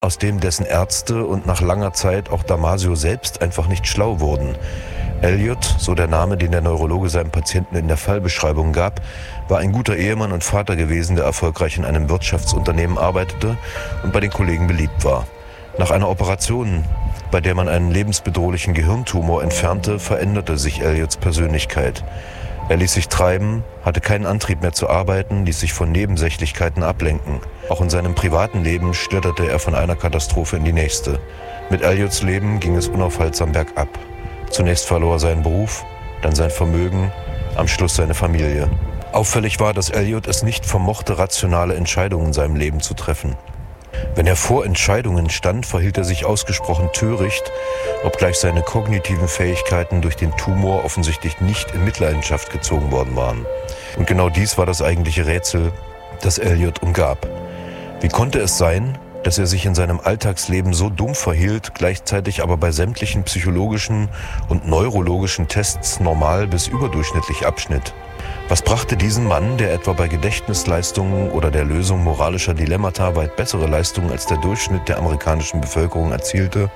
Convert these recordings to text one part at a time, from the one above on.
aus dem dessen Ärzte und nach langer Zeit auch Damasio selbst einfach nicht schlau wurden. Elliot, so der Name, den der Neurologe seinem Patienten in der Fallbeschreibung gab, war ein guter Ehemann und Vater gewesen, der erfolgreich in einem Wirtschaftsunternehmen arbeitete und bei den Kollegen beliebt war. Nach einer Operation, bei der man einen lebensbedrohlichen Gehirntumor entfernte, veränderte sich Elliots Persönlichkeit. Er ließ sich treiben, hatte keinen Antrieb mehr zu arbeiten, ließ sich von Nebensächlichkeiten ablenken. Auch in seinem privaten Leben schlitterte er von einer Katastrophe in die nächste. Mit Elliots Leben ging es unaufhaltsam bergab. Zunächst verlor er seinen Beruf, dann sein Vermögen, am Schluss seine Familie. Auffällig war, dass Elliot es nicht vermochte, rationale Entscheidungen in seinem Leben zu treffen. Wenn er vor Entscheidungen stand, verhielt er sich ausgesprochen töricht, obgleich seine kognitiven Fähigkeiten durch den Tumor offensichtlich nicht in Mitleidenschaft gezogen worden waren. Und genau dies war das eigentliche Rätsel, das Elliot umgab. Wie konnte es sein, dass er sich in seinem Alltagsleben so dumm verhielt, gleichzeitig aber bei sämtlichen psychologischen und neurologischen Tests normal bis überdurchschnittlich abschnitt? Was brachte diesen Mann, der etwa bei Gedächtnisleistungen oder der Lösung moralischer Dilemmata weit bessere Leistungen als der Durchschnitt der amerikanischen Bevölkerung erzielte,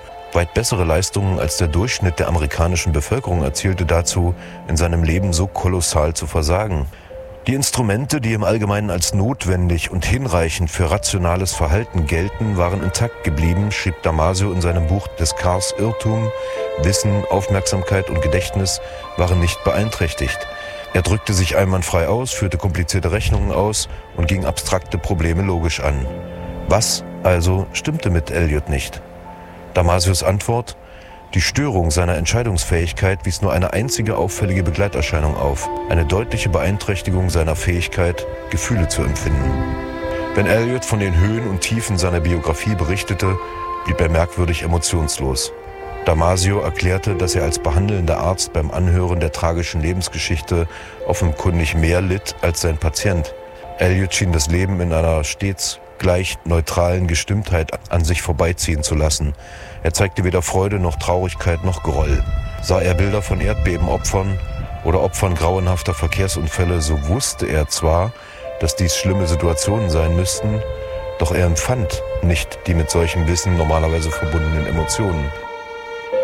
dazu, in seinem Leben so kolossal zu versagen? Die Instrumente, die im Allgemeinen als notwendig und hinreichend für rationales Verhalten gelten, waren intakt geblieben, schrieb Damasio in seinem Buch Descartes' Irrtum. Wissen, Aufmerksamkeit und Gedächtnis waren nicht beeinträchtigt. Er drückte sich einwandfrei aus, führte komplizierte Rechnungen aus und ging abstrakte Probleme logisch an. Was also stimmte mit Elliot nicht? Damasios Antwort: Die Störung seiner Entscheidungsfähigkeit wies nur eine einzige auffällige Begleiterscheinung auf: eine deutliche Beeinträchtigung seiner Fähigkeit, Gefühle zu empfinden. Wenn Elliot von den Höhen und Tiefen seiner Biografie berichtete, blieb er merkwürdig emotionslos. Damasio erklärte, dass er als behandelnder Arzt beim Anhören der tragischen Lebensgeschichte offenkundig mehr litt als sein Patient. Elliot schien das Leben in einer stets gleich neutralen Gestimmtheit an sich vorbeiziehen zu lassen. Er zeigte weder Freude noch Traurigkeit noch Groll. Sah er Bilder von Erdbebenopfern oder Opfern grauenhafter Verkehrsunfälle, so wusste er zwar, dass dies schlimme Situationen sein müssten, doch er empfand nicht die mit solchem Wissen normalerweise verbundenen Emotionen.